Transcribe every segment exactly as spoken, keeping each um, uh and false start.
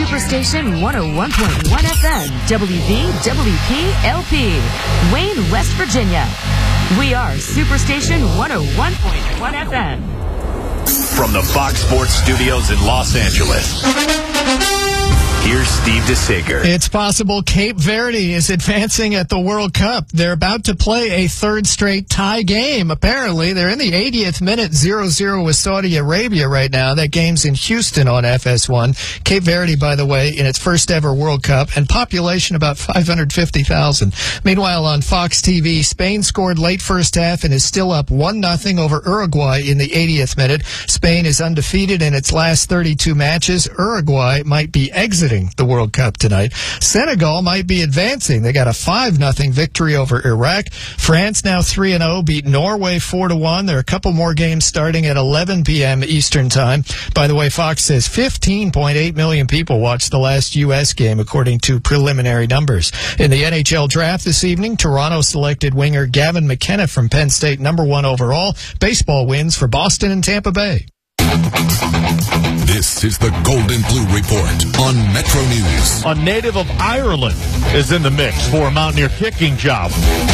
Superstation one oh one point one F M, W V W P L P, Wayne, West Virginia. We are Superstation one oh one point one F M. From the Fox Sports Studios in Los Angeles, here's Steve DeSager. It's possible Cape Verde is advancing at the World Cup. They're about to play a third straight tie game, apparently. They're in the eightieth minute, zero zero with Saudi Arabia right now. That game's in Houston on F S one. Cape Verde, by the way, in its first ever World Cup, and population about five hundred fifty thousand. Meanwhile, on Fox T V, Spain scored late first half and is still up one nothing over Uruguay in the eightieth minute. Spain is undefeated in its last thirty-two matches. Uruguay might be exiting the World Cup tonight. Senegal might be advancing. They got a five nothing victory over Iraq. France now three and oh, beat Norway four to one. There are a couple more games starting at eleven p.m. Eastern Time. By the way, Fox says fifteen point eight million people watched the last U S game, according to preliminary numbers. In the N H L draft this evening, Toronto selected winger Gavin McKenna from Penn State, number one overall. Baseball wins for Boston and Tampa Bay. This is the Golden Blue Report on Metro News. A native of Ireland is in the mix for a Mountaineer kicking job.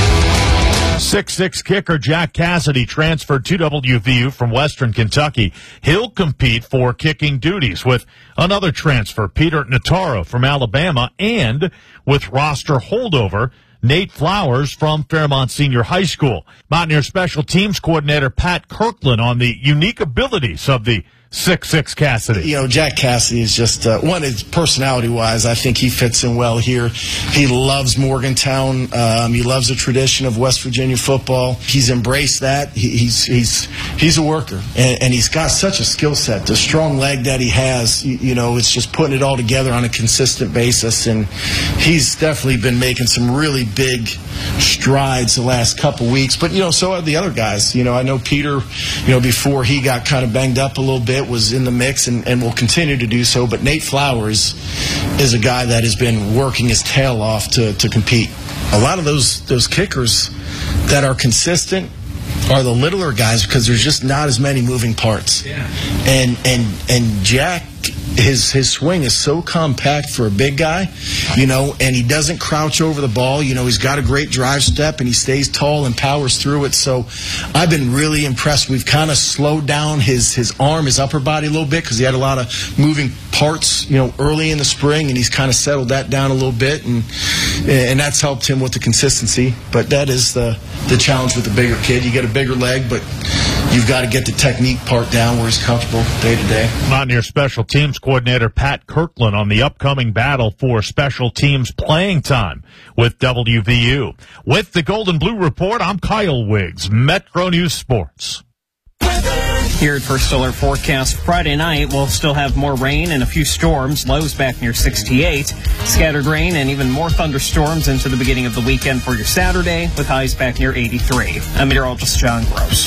six six kicker Jack Cassidy transferred to W V U from Western Kentucky. He'll compete for kicking duties with another transfer, Peter Notaro from Alabama, and with roster holdover Nate Flowers from Fairmont Senior High School. Mountaineer Special Teams Coordinator Pat Kirkland on the unique abilities of the six six Cassidy. You know, Jack Cassidy is just, uh, one, is personality-wise, I think he fits in well here. He loves Morgantown. Um, he loves the tradition of West Virginia football. He's embraced that. He, he's he's he's a worker, and, and he's got such a skill set. The strong leg that he has, you, you know, it's just putting it all together on a consistent basis, and he's definitely been making some really big strides the last couple weeks. But, you know, so are the other guys. You know, I know Peter, you know, before he got kind of banged up a little bit, was in the mix and, and will continue to do so. But Nate Flowers is a guy that has been working his tail off to, to compete. A lot of those those kickers that are consistent are the littler guys because there's just not as many moving parts. Yeah. And and and Jack, his his swing is so compact for a big guy, you know, and he doesn't crouch over the ball. You know, he's got a great drive step, and he stays tall and powers through it. So I've been really impressed. We've kind of slowed down his, his arm, his upper body a little bit because he had a lot of moving parts, you know, early in the spring, and he's kind of settled that down a little bit, and and that's helped him with the consistency. But that is the, the challenge with the bigger kid. You get a bigger leg, but you've got to get the technique part down where he's comfortable day to day. Mountaineer Special Teams Coordinator Pat Kirkland on the upcoming battle for special teams playing time with W V U. With the Golden Blue Report, I'm Kyle Wiggs, Metro News Sports. Here at First Alert Forecast, Friday night we'll still have more rain and a few storms, lows back near sixty-eight. Scattered rain and even more thunderstorms into the beginning of the weekend for your Saturday, with highs back near eighty-three. I'm meteorologist John Gross.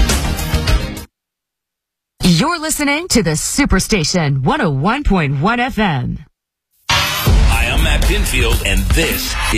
You're listening to the Superstation one oh one point one F M. Hi, I'm Matt Pinfield, and this